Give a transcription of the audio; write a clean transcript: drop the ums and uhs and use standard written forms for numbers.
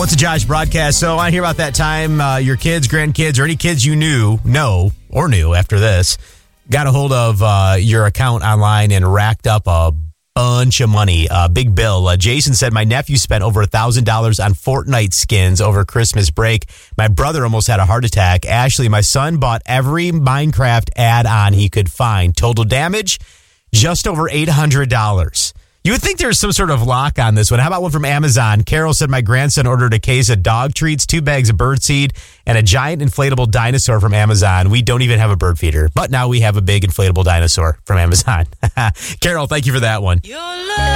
What's a Josh broadcast? So I hear about that time your kids, grandkids, or any kids you knew after this got a hold of your account online and racked up a bunch of money. Big bill. Jason said, my nephew spent over $1,000 on Fortnite skins over Christmas break. My brother almost had a heart attack. Ashley, my son, bought every Minecraft add-on he could find. Total damage, just over $800. You would think there's some sort of lock on this one. How about one from Amazon? Carol said, my grandson ordered a case of dog treats, 2 bags of birdseed, and a giant inflatable dinosaur from Amazon. We don't even have a bird feeder, but now we have a big inflatable dinosaur from Amazon. Carol, thank you for that one.